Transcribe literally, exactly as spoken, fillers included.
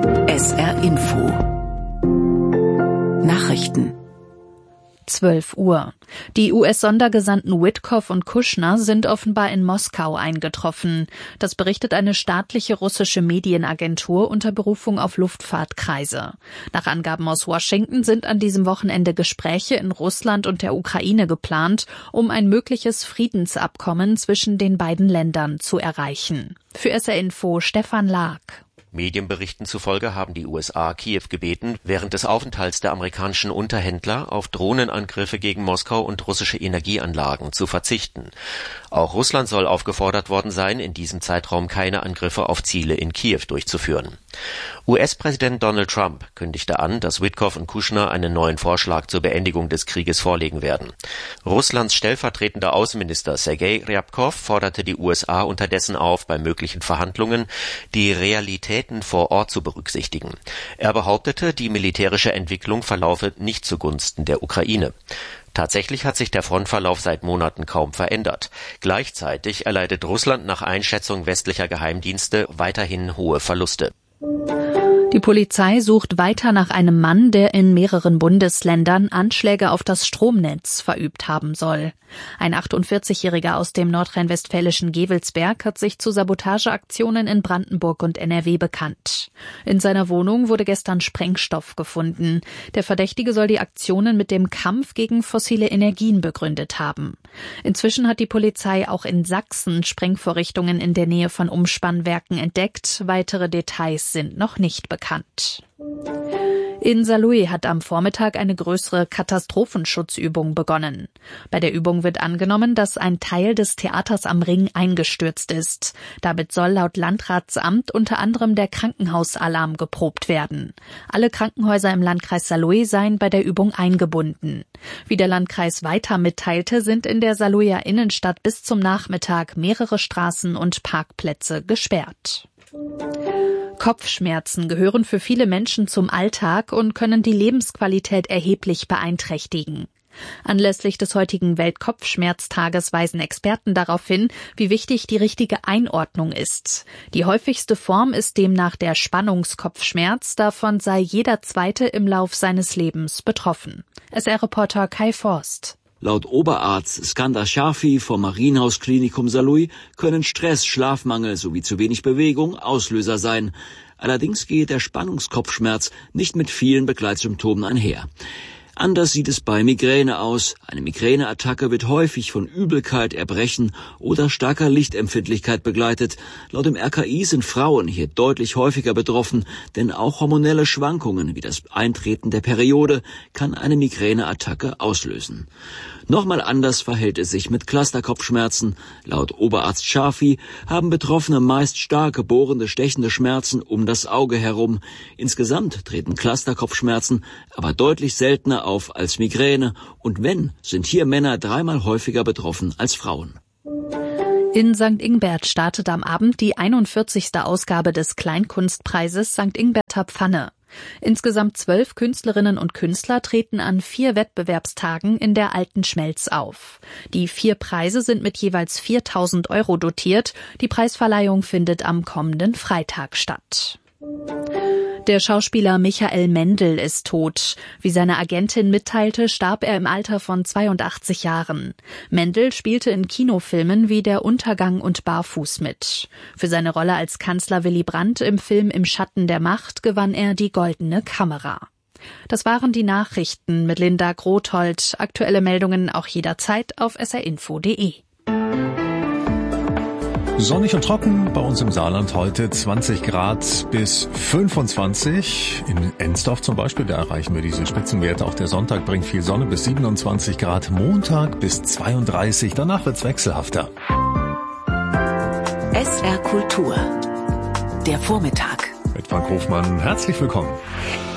S R Info Nachrichten zwölf Uhr. Die U S-Sondergesandten Witkoff und Kushner sind offenbar in Moskau eingetroffen. Das berichtet eine staatliche russische Medienagentur unter Berufung auf Luftfahrtkreise. Nach Angaben aus Washington sind an diesem Wochenende Gespräche in Russland und der Ukraine geplant, um ein mögliches Friedensabkommen zwischen den beiden Ländern zu erreichen. Für S R Info Stefan Lag. Medienberichten zufolge haben die U S A Kiew gebeten, während des Aufenthalts der amerikanischen Unterhändler auf Drohnenangriffe gegen Moskau und russische Energieanlagen zu verzichten. Auch Russland soll aufgefordert worden sein, in diesem Zeitraum keine Angriffe auf Ziele in Kiew durchzuführen. U S-Präsident Donald Trump kündigte an, dass Witkoff und Kushner einen neuen Vorschlag zur Beendigung des Krieges vorlegen werden. Russlands stellvertretender Außenminister Sergei Ryabkov forderte die U S A unterdessen auf, bei möglichen Verhandlungen die Realität vor Ort zu berücksichtigen. Er behauptete, die militärische Entwicklung verlaufe nicht zugunsten der Ukraine. Tatsächlich hat sich der Frontverlauf seit Monaten kaum verändert. Gleichzeitig erleidet Russland nach Einschätzung westlicher Geheimdienste weiterhin hohe Verluste. Die Polizei sucht weiter nach einem Mann, der in mehreren Bundesländern Anschläge auf das Stromnetz verübt haben soll. Ein achtundvierzigjähriger aus dem nordrhein-westfälischen Gevelsberg hat sich zu Sabotageaktionen in Brandenburg und N R W bekannt. In seiner Wohnung wurde gestern Sprengstoff gefunden. Der Verdächtige soll die Aktionen mit dem Kampf gegen fossile Energien begründet haben. Inzwischen hat die Polizei auch in Sachsen Sprengvorrichtungen in der Nähe von Umspannwerken entdeckt. Weitere Details sind noch nicht bekannt. Bekannt. In Saarlouis hat am Vormittag eine größere Katastrophenschutzübung begonnen. Bei der Übung wird angenommen, dass ein Teil des Theaters am Ring eingestürzt ist. Damit soll laut Landratsamt unter anderem der Krankenhausalarm geprobt werden. Alle Krankenhäuser im Landkreis Saarlouis seien bei der Übung eingebunden. Wie der Landkreis weiter mitteilte, sind in der Saarlouier Innenstadt bis zum Nachmittag mehrere Straßen und Parkplätze gesperrt. Kopfschmerzen gehören für viele Menschen zum Alltag und können die Lebensqualität erheblich beeinträchtigen. Anlässlich des heutigen Weltkopfschmerztages weisen Experten darauf hin, wie wichtig die richtige Einordnung ist. Die häufigste Form ist demnach der Spannungskopfschmerz, davon sei jeder Zweite im Lauf seines Lebens betroffen. S R-Reporter Kai Forst. Laut Oberarzt Skandar Shafi vom Marienhausklinikum Saarlouis können Stress, Schlafmangel sowie zu wenig Bewegung Auslöser sein. Allerdings gehe der Spannungskopfschmerz nicht mit vielen Begleitsymptomen einher. Anders sieht es bei Migräne aus. Eine Migräneattacke wird häufig von Übelkeit, Erbrechen oder starker Lichtempfindlichkeit begleitet. Laut dem R K I sind Frauen hier deutlich häufiger betroffen, denn auch hormonelle Schwankungen wie das Eintreten der Periode kann eine Migräneattacke auslösen. Nochmal anders verhält es sich mit Clusterkopfschmerzen. Laut Oberarzt Shafi haben Betroffene meist starke, bohrende, stechende Schmerzen um das Auge herum. Insgesamt treten Clusterkopfschmerzen aber deutlich seltener auf als Migräne. Und wenn, sind hier Männer dreimal häufiger betroffen als Frauen. In Sankt Ingbert startet am Abend die einundvierzigste Ausgabe des Kleinkunstpreises Sankt Ingberter Pfanne. Insgesamt zwölf Künstlerinnen und Künstler treten an vier Wettbewerbstagen in der Alten Schmelz auf. Die vier Preise sind mit jeweils viertausend Euro dotiert. Die Preisverleihung findet am kommenden Freitag statt. Der Schauspieler Michael Mendl ist tot. Wie seine Agentin mitteilte, starb er im Alter von zweiundachtzig Jahren. Mendl spielte in Kinofilmen wie Der Untergang und Barfuß mit. Für seine Rolle als Kanzler Willy Brandt im Film Im Schatten der Macht gewann er die Goldene Kamera. Das waren die Nachrichten mit Linda Grothold. Aktuelle Meldungen auch jederzeit auf s r info punkt d e. Sonnig und trocken, bei uns im Saarland heute zwanzig Grad bis fünfundzwanzig. In Ensdorf zum Beispiel, da erreichen wir diese Spitzenwerte. Auch der Sonntag bringt viel Sonne bis siebenundzwanzig Grad, Montag bis zweiunddreißig. Danach wird's wechselhafter. S R Kultur. Der Vormittag. Mit Frank Hofmann, herzlich willkommen.